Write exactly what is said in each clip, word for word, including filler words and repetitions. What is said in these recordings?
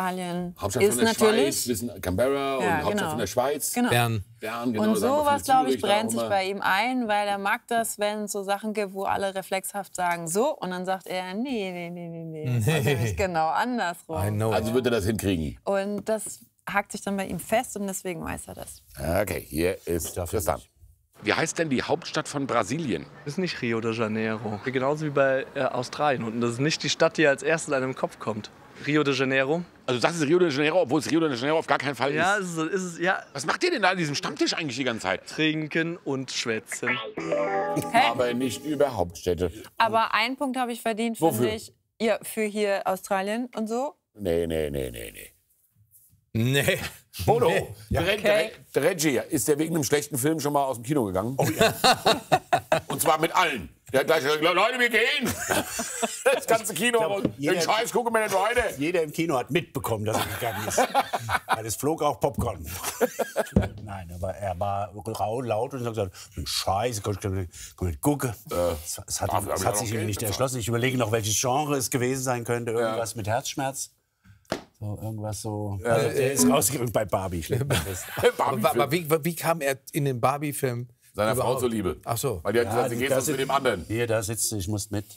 Australien Hauptstadt ist von der natürlich... Schweiz, wir sind Canberra Ja, und genau. Hauptstadt von der Schweiz. Genau. Bern. Bern, genau. Und sowas, glaube ich, brennt sich immer. bei ihm ein, weil er mag das, wenn es so Sachen gibt, wo alle reflexhaft sagen so. Und dann sagt er, nee, nee, nee, nee, nee. Das ist nämlich genau andersrum. I know. Also wird er das hinkriegen. Und das hakt sich dann bei ihm fest und deswegen weiß er das. Okay, hier ist Tristan. Wie heißt denn die Hauptstadt von Brasilien? Das ist nicht Rio de Janeiro. Genauso wie bei äh, Australien. Und das ist nicht die Stadt, die als erstes in einem Kopf kommt. Rio de Janeiro. Also das ist Rio de Janeiro, obwohl es Rio de Janeiro auf gar keinen Fall Ja, ist. ist es, ist es, ja. Was macht ihr denn da an diesem Stammtisch eigentlich die ganze Zeit? Trinken und schwätzen. Aber nicht über Hauptstädte. Aber einen Punkt habe ich verdient, Wofür? finde ich. Ja, für hier Australien und so. Nee, nee, nee, nee, nee. Nee. Bodo, Nee. der, Re Okay. der, der Reggie, ist der wegen einem schlechten Film schon mal aus dem Kino gegangen? Oh ja. Und zwar mit allen. Der hat gleich gesagt, Leute, wir gehen. Das ganze Kino. glaub, und jeder- den Scheiß gucken wir nicht weiter. Jeder im Kino hat mitbekommen, dass er gegangen ist. Weil es flog auch Popcorn. Nein, aber er war rau, laut und hat gesagt, Scheiße, komm, komm, komm nicht gucken. Es, es hat, aber es wir hat haben sich auch Geld nicht bezahlt. erschlossen. Ich überlege noch, welches Genre es gewesen sein könnte. Irgendwas mit Herzschmerz. So, irgendwas so. Also, der ist rausgegangen bei Barbie. Ich leg mal fest. Aber, aber wie, wie kam er in den Barbie-Film? Seiner Frau überhaupt? zur Liebe. Ach so. Weil die hat gesagt, sie geht da sonst mit dem anderen. Hier, da sitzt du, ich muss mit.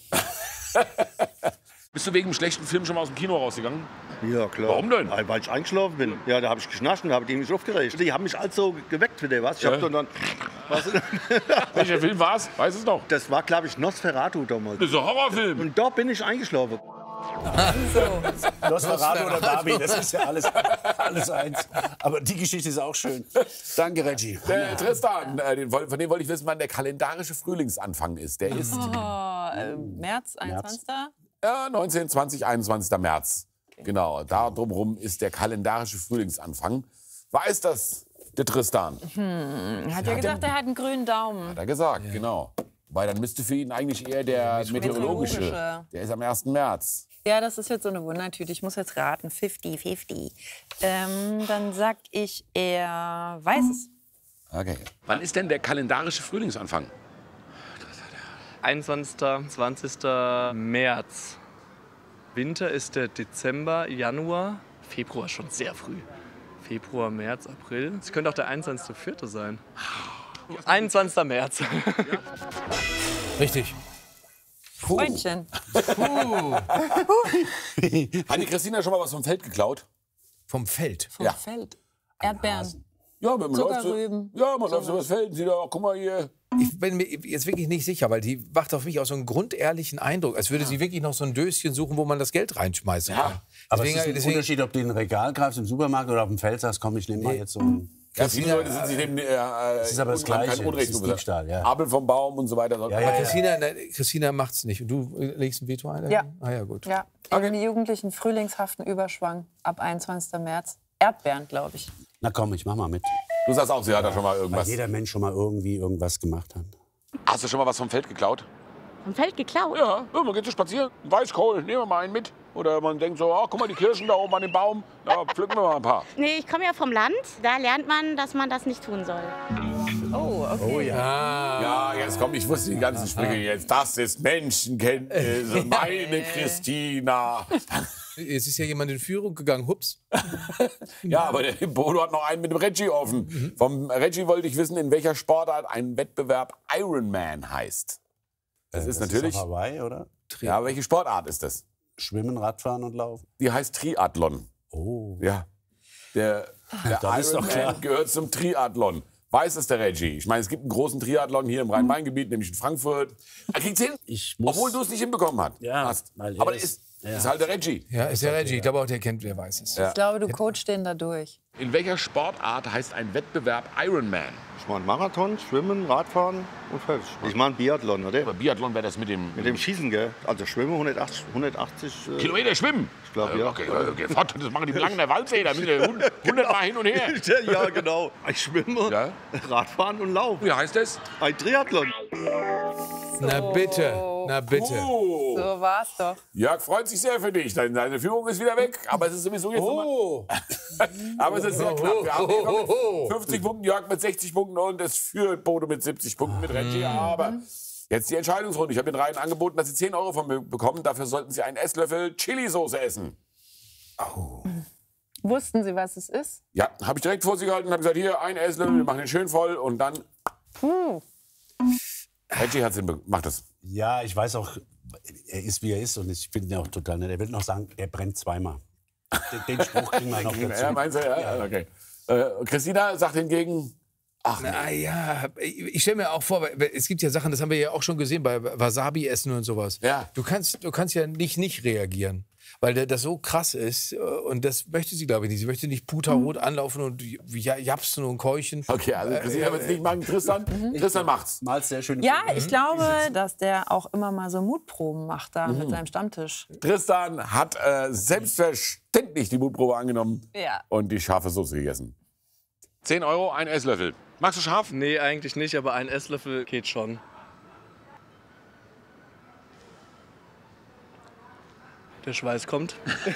Bist du wegen einem schlechten Film schon mal aus dem Kino rausgegangen? Ja, klar. Warum denn? Weil ich eingeschlafen bin. Ja, da habe ich geschnarcht und habe die mich aufgeregt. Die haben mich also geweckt wieder, was? Ich Ja. hab dann, dann was, Welcher Film war es? Weiß es noch. das war, glaube ich, Nosferatu damals. Das ist ein Horrorfilm. Und da bin ich eingeschlafen. Nosferatu oder Barbie, das ist ja alles, alles eins. Aber die Geschichte ist auch schön. Danke, Reggie. Der Tristan, äh, den, woll- von dem wollte ich wissen, wann der kalendarische Frühlingsanfang ist. Der ist Oh, äh, März, einundzwanzigsten ja, neunzehn, zwanzig, einundzwanzigsten März. Genau, da drumherum ist der kalendarische Frühlingsanfang. Weiß das der Tristan? Hat ja gesagt, er hat einen grünen Daumen. Hat er gesagt, genau. Weil dann müsste für ihn eigentlich eher der meteorologische. Meteorologische. Der ist am ersten März. Ja, das ist jetzt so eine Wundertüte. Ich muss jetzt raten. fünfzig fünfzig. Ähm, dann sag ich, er weiß es. Okay. Wann ist denn der kalendarische Frühlingsanfang? einundzwanzigsten, zwanzigsten März. Winter ist der Dezember, Januar. Februar schon sehr früh. Februar, März, April. Es könnte auch der einundzwanzigste vierte sein. einundzwanzigsten März. Richtig. Freundchen. Hat die Christina schon mal was vom Feld geklaut? Vom Feld. Vom Ja. Feld. Erdbeeren. Ja, man läuft so, Zuckerrüben. ja, man läuft so übers Feld und sieht, oh, guck mal hier. Ich bin mir jetzt wirklich nicht sicher, weil die macht auf mich auch so einen grundehrlichen Eindruck, als würde sie wirklich noch so ein Döschen suchen, wo man das Geld reinschmeißen kann. Aber Deswegen- es ist ein deswegen- Unterschied, ob du in ein Regal greifst im Supermarkt oder auf dem Feld sagst, komm, ich nehme mal jetzt so ein... Ja, viele Leute sind sich neben, äh, Das ist aber das und haben kein Gleiche. Unrecht Das ist gesagt. Diebstahl, ja. Apfel vom Baum und so weiter. Ja, Aber ja, Christina, ne, Christina macht's nicht. Und du äh, legst ein Veto ein? Ja. Ah ja, gut. Ja, okay. Die jugendlichen frühlingshaften Überschwang ab einundzwanzigsten März. Erdbeeren, glaube ich. Na komm, ich mach mal mit. Du sagst auch, sie hat da schon mal Weil irgendwas. jeder Mensch schon mal irgendwie irgendwas gemacht hat. Hast du schon mal was vom Feld geklaut? Vom Feld geklaut? Ja, ja, man geht so spazieren. Weißkohl, nehmen wir mal einen mit. Oder man denkt so, oh, guck mal, die Kirschen da oben an dem Baum. Da pflücken wir mal ein paar. Nee, ich komme ja vom Land. Da lernt man, dass man das nicht tun soll. Oh, okay. Ja, jetzt komm, ich wusste die ganzen Sprüche jetzt. Das ist Menschenkenntnis, meine Christina. Jetzt ist ja jemand in Führung gegangen, hups. Ja, aber der Bodo hat noch einen mit dem Reggie offen. Vom Reggie wollte ich wissen, in welcher Sportart ein Wettbewerb Ironman heißt. Das ist natürlich. Ist doch Hawaii, oder? Ja, welche Sportart ist das? Schwimmen, Radfahren und Laufen. Die heißt Triathlon. Oh. Ja. Der, der Das ist doch klar. Ironman gehört zum Triathlon. Weiß es der Reggie? Ich meine, es gibt einen großen Triathlon hier im Rhein-Main-Gebiet, nämlich in Frankfurt. Er kriegt's hin, Ich muss- obwohl du es nicht hinbekommen hast. Ja, hast. weil er Aber der ist- ist, ist halt der Reggie. Ja, ist der Reggie. Ich glaube auch, der kennt, wer weiß es. Ich glaube, du coachst den da durch. In welcher Sportart heißt ein Wettbewerb Ironman? Ich mache Marathon, Schwimmen, Radfahren und fertig. Ich mache Biathlon, oder? Aber Biathlon wäre das mit dem, Mit dem Schießen, gell? Also Schwimmen hundertachtzig, hundertachtzig äh, Kilometer Schwimmen. Ich glaub, ja. Okay, okay, fort, das machen die lang in der Waldsee, da müssen wir hundert Mal hin und her. Ja, genau. Ich schwimme, Ja. Radfahren und laufen. Wie heißt das? Ein Triathlon. Na bitte, na bitte. Oh. So war's doch. Jörg freut sich sehr für dich. Deine deine Führung ist wieder weg. Aber es ist sowieso jetzt Oh, nochmal. Aber es ist sehr knapp. Wir haben hier noch mit fünfzig Punkten, Jörg mit sechzig Punkten und es führt Bodo mit siebzig Punkten mit Reggie. Aber jetzt die Entscheidungsrunde. Ich habe den Reihen angeboten, dass sie zehn Euro von mir bekommen. Dafür sollten sie einen Esslöffel Chili-Soße essen. Wussten Sie, was es ist? Ja, habe ich direkt vor sie gehalten und habe gesagt, hier, ein Esslöffel, wir machen den schön voll und dann... Puh. Reggie hat's hinbe- macht das. Ja, ich weiß auch, er ist, wie er ist und ich finde ihn auch total nett. Er will noch sagen, er brennt zweimal. Den, den Spruch kriegen wir noch dazu. Ja, meinst du? Ja, ja. Okay. Äh, Christina sagt hingegen, ach, nee. Na ja, ich stelle mir auch vor, weil es gibt ja Sachen, das haben wir ja auch schon gesehen bei Wasabi essen und sowas. Ja. Du kannst, du kannst ja nicht nicht reagieren, weil der- das so krass ist und das möchte sie, glaube ich, nicht. Sie möchte nicht puterrot anlaufen und ja- japsen und keuchen. Okay, also Christina wird es nicht machen. Tristan, Tristan macht's. Mal sehr schön. Ja, ich glaube, dass der auch immer mal so Mutproben macht da mit seinem Stammtisch. Tristan hat äh, selbstverständlich die Mutprobe angenommen Ja. und die scharfe Soße gegessen. zehn Euro, ein Esslöffel. Magst du scharf? Nee, eigentlich nicht, aber ein Esslöffel geht schon. Der Schweiß kommt.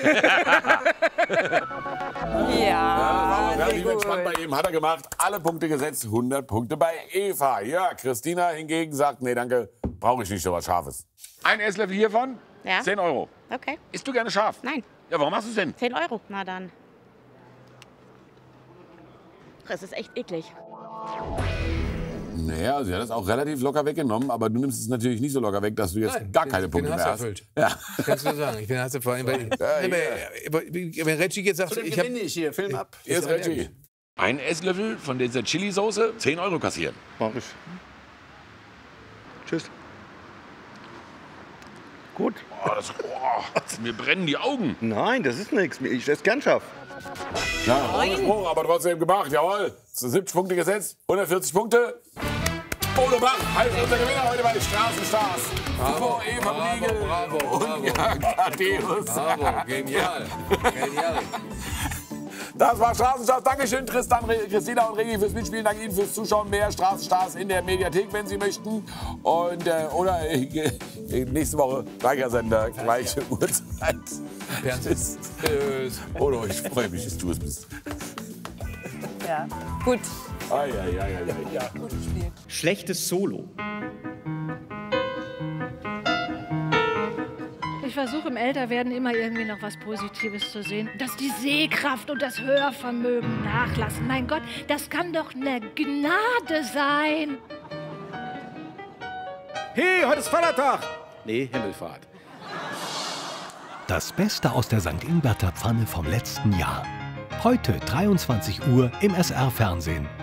Ja, Relativ sehr entspannt bei gut. ihm, hat er gemacht. Alle Punkte gesetzt, hundert Punkte bei Eva. Ja, Christina hingegen sagt, nee, danke, brauche ich nicht so was Scharfes. Ein Esslöffel hiervon, Ja. zehn Euro. Okay. Isst du gerne scharf? Nein. Ja, warum machst du es denn? zehn Euro. Na dann. Das ist echt eklig. Naja, sie hat es auch relativ locker weggenommen, aber du nimmst es natürlich nicht so locker weg, dass du jetzt Nein, gar ich keine bin Punkte mehr hast. hasserfüllt. Ja. Kannst du sagen, ich bin also vor allem, weil, Ja, Nee, aber- wenn Reggie jetzt sagt, ich habe ich hier, Film ab. Hier ist Reggie. Ein Esslöffel von dieser Chili-Soße, zehn Euro kassieren. Mach ich. Tschüss. Gut. Oh, das, oh, mir brennen die Augen. Nein, das ist nichts. Ich esse gern scharf. Ja, ohne Spruch, aber trotzdem gemacht, jawohl. siebzig Punkte gesetzt, hundertvierzig Punkte. Bodo Bach, heißt unser Gewinner heute bei Straßenstars. Vor Eva Briegel bravo, und Jörg Thaddeus. Bravo, genial, genial. Das war Straßenstars. Dankeschön, Tristan, Re- Christina und Regi fürs Mitspielen. Danke Ihnen fürs Zuschauen. Mehr Straßenstars in der Mediathek, wenn Sie möchten. Und, äh, oder äh, nächste Woche, gleicher Sender, gleiche Uhrzeit. Tschüss. Tschüss. Bodo, ich freue mich, dass du es bist. Ja. Gut. Ai, ai, ai, ai, ai. Ja. Gutes Spiel. Schlechtes Solo. Ich versuche im Älterwerden immer irgendwie noch was Positives zu sehen. Dass die Sehkraft und das Hörvermögen nachlassen. Mein Gott, das kann doch eine Gnade sein. Hey, heute ist Vatertag. Nee, Himmelfahrt. Das Beste aus der Sankt Ingbert Pfanne vom letzten Jahr. Heute dreiundzwanzig Uhr im S R-Fernsehen.